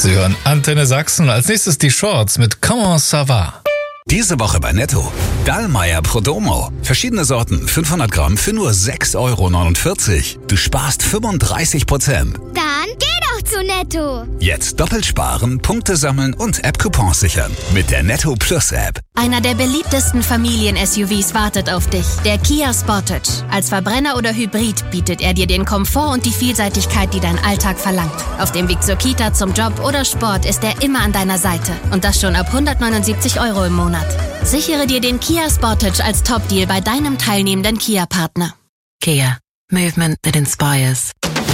Sie hören Antenne Sachsen. Als nächstes die Shorts mit Comment ça va? Diese Woche bei Netto. Dallmayr Prodomo. Verschiedene Sorten, 500 Gramm für nur 6,49 €. Du sparst 35%. Dann geh doch zu Netto. Jetzt doppelt sparen, Punkte sammeln und App-Coupons sichern. Mit der Netto Plus App. Einer der beliebtesten Familien-SUVs wartet auf dich. Der Kia Sportage. Als Verbrenner oder Hybrid bietet er dir den Komfort und die Vielseitigkeit, die dein Alltag verlangt. Auf dem Weg zur Kita, zum Job oder Sport ist er immer an deiner Seite. Und das schon ab 179 € im Monat. Sichere dir den Kia Sportage als Top-Deal bei deinem teilnehmenden Kia-Partner. Kia. Movement that inspires.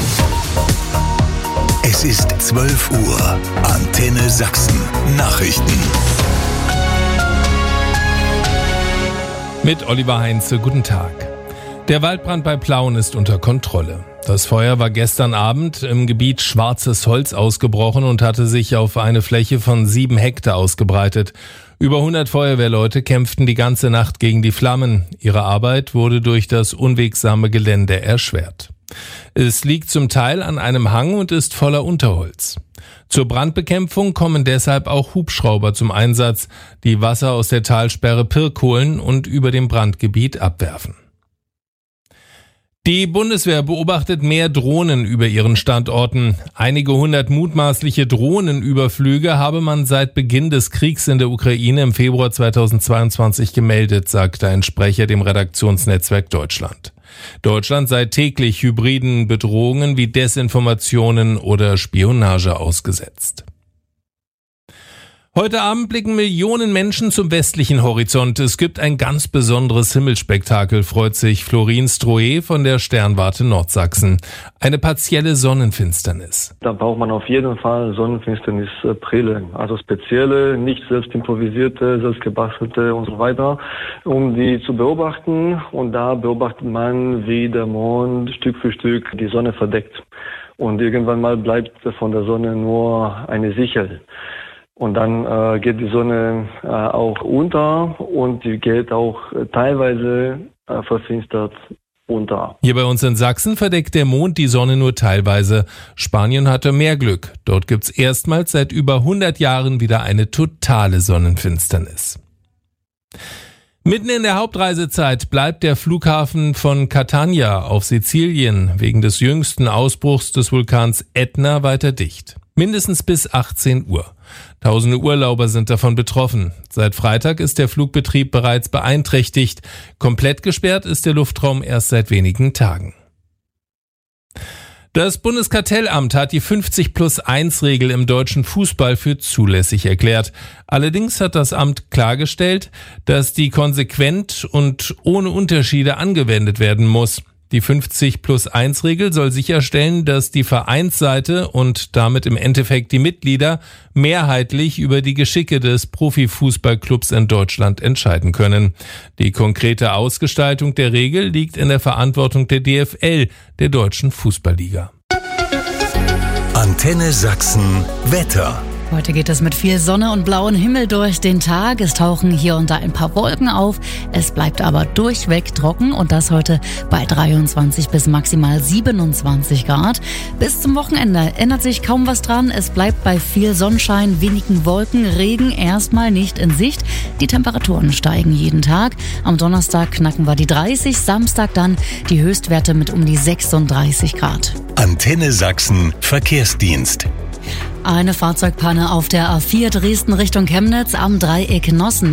Es ist 12 Uhr. Antenne Sachsen. Nachrichten. Mit Oliver Heinze, guten Tag. Der Waldbrand bei Plauen ist unter Kontrolle. Das Feuer war gestern Abend im Gebiet Schwarzes Holz ausgebrochen und hatte sich auf eine Fläche von 7 Hektar ausgebreitet. Über 100 Feuerwehrleute kämpften die ganze Nacht gegen die Flammen. Ihre Arbeit wurde durch das unwegsame Gelände erschwert. Es liegt zum Teil an einem Hang und ist voller Unterholz. Zur Brandbekämpfung kommen deshalb auch Hubschrauber zum Einsatz, die Wasser aus der Talsperre Pirk holen und über dem Brandgebiet abwerfen. Die Bundeswehr beobachtet mehr Drohnen über ihren Standorten. Einige hundert mutmaßliche Drohnenüberflüge habe man seit Beginn des Kriegs in der Ukraine im Februar 2022 gemeldet, sagte ein Sprecher dem Redaktionsnetzwerk Deutschland. Deutschland sei täglich hybriden Bedrohungen wie Desinformationen oder Spionage ausgesetzt. Heute Abend blicken Millionen Menschen zum westlichen Horizont. Es gibt ein ganz besonderes Himmelsspektakel, freut sich Florin Strohe von der Sternwarte Nordsachsen. Eine partielle Sonnenfinsternis. Da braucht man auf jeden Fall Sonnenfinsternisbrille, also spezielle, nicht selbst improvisierte, selbst gebastelte und so weiter, um die zu beobachten. Und da beobachtet man, wie der Mond Stück für Stück die Sonne verdeckt. Und irgendwann mal bleibt von der Sonne nur eine Sichel. Und dann geht die Sonne auch unter und sie geht auch teilweise verfinstert unter. Hier bei uns in Sachsen verdeckt der Mond die Sonne nur teilweise. Spanien hatte mehr Glück. Dort gibt's erstmals seit über 100 Jahren wieder eine totale Sonnenfinsternis. Mitten in der Hauptreisezeit bleibt der Flughafen von Catania auf Sizilien wegen des jüngsten Ausbruchs des Vulkans Ätna weiter dicht. Mindestens bis 18 Uhr. Tausende Urlauber sind davon betroffen. Seit Freitag ist der Flugbetrieb bereits beeinträchtigt. Komplett gesperrt ist der Luftraum erst seit wenigen Tagen. Das Bundeskartellamt hat die 50+1-Regel im deutschen Fußball für zulässig erklärt. Allerdings hat das Amt klargestellt, dass die konsequent und ohne Unterschiede angewendet werden muss. Die 50+1-Regel soll sicherstellen, dass die Vereinsseite und damit im Endeffekt die Mitglieder mehrheitlich über die Geschicke des Profifußballclubs in Deutschland entscheiden können. Die konkrete Ausgestaltung der Regel liegt in der Verantwortung der DFL, der Deutschen Fußballliga. Antenne Sachsen Wetter. Heute geht es mit viel Sonne und blauem Himmel durch den Tag. Es tauchen hier und da ein paar Wolken auf. Es bleibt aber durchweg trocken und das heute bei 23 bis maximal 27 Grad. Bis zum Wochenende ändert sich kaum was dran. Es bleibt bei viel Sonnenschein, wenigen Wolken, Regen erstmal nicht in Sicht. Die Temperaturen steigen jeden Tag. Am Donnerstag knacken wir die 30, Samstag dann die Höchstwerte mit um die 36 Grad. Antenne Sachsen Verkehrsdienst. Eine Fahrzeugpanne auf der A4 Dresden Richtung Chemnitz am Dreieck Nossen.